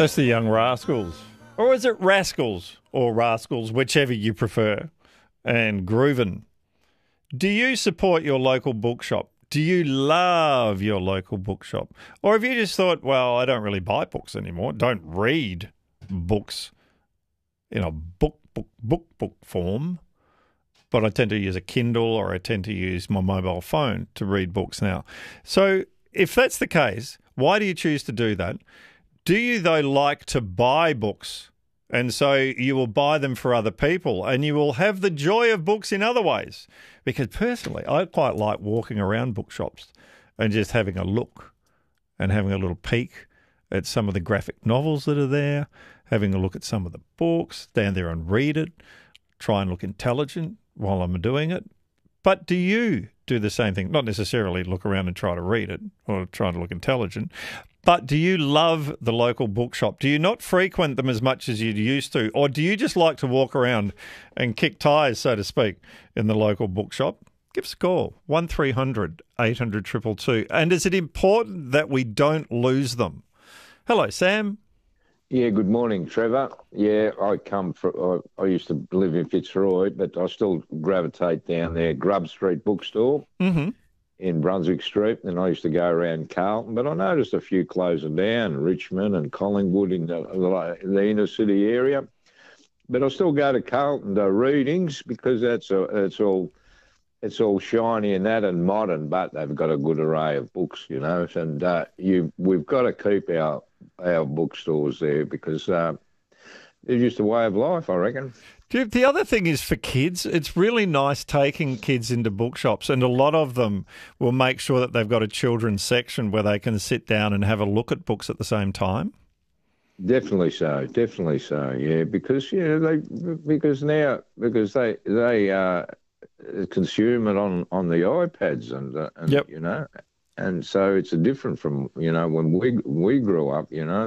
That's the Young Rascals. Or is it Rascals or Rascals, whichever you prefer? And Groovin. Do you support your local bookshop? Do you love your local bookshop? Or have you just thought, well, I don't really buy books anymore, don't read books in a book form, but I tend to use a Kindle or I tend to use my mobile phone to read books now. So if that's the case, why do you choose to do that? Do you, though, like to buy books? And so you will buy them for other people and you will have the joy of books in other ways. Because personally, I quite like walking around bookshops and just having a look and having a little peek at some of the graphic novels that are there, having a look at some of the books, stand there and read it, try and look intelligent while I'm doing it. But do you do the same thing? Not necessarily look around and try to read it or try to look intelligent, but do you love the local bookshop? Do you not frequent them as much as you used to? Or do you just like to walk around and kick tyres, so to speak, in the local bookshop? Give us a call, 1300 800 222. And is it important that we don't lose them? Hello, Sam. Yeah, good morning, Trevor. Yeah, I used to live in Fitzroy, but I still gravitate down there, Grub Street Bookstore in Brunswick Street. And I used to go around Carlton, but I noticed a few closing down, Richmond and Collingwood in the inner city area. But I still go to Carlton to readings because it's all shiny and that and modern, but they've got a good array of books, you know. And we've got to keep our bookstores there because they're just a way of life, I reckon. The other thing is for kids, it's really nice taking kids into bookshops, and a lot of them will make sure that they've got a children's section where they can sit down and have a look at books at the same time. Definitely so, yeah, because they consume it on the iPads and Yep. you know, and so it's different from when we grew up.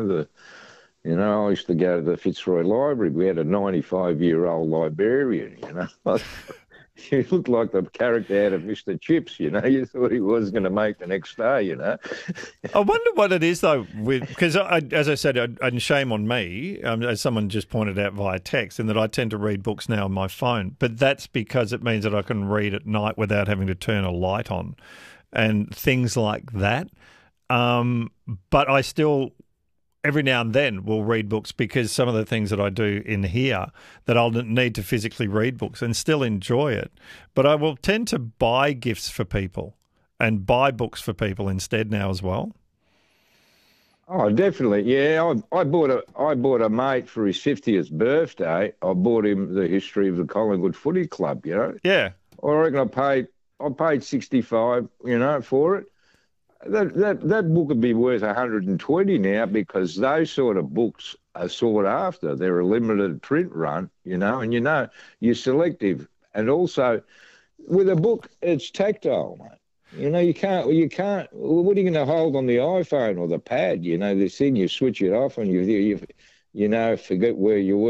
I used to go to the Fitzroy Library. We had a 95-year-old librarian. He looked like the character out of Mr. Chips. You thought he was going to make the next day. I wonder what it is, though, because, as I said, and shame on me, as someone just pointed out via text, in that I tend to read books now on my phone, but that's because it means that I can read at night without having to turn a light on and things like that. But I still, every now and then, will read books because some of the things that I do in here that I'll need to physically read books and still enjoy it. But I will tend to buy gifts for people and buy books for people instead now as well. Oh, definitely. Yeah, I bought a mate for his 50th birthday. I bought him the history of the Collingwood Footy Club. Yeah. I reckon I paid 65, for it. That book would be worth 120 now because those sort of books are sought after. They're a limited print run, and you're selective. And also, with a book, it's tactile, mate. You can't. What are you going to hold on the iPhone or the pad? This thing, you switch it off and you forget where you were.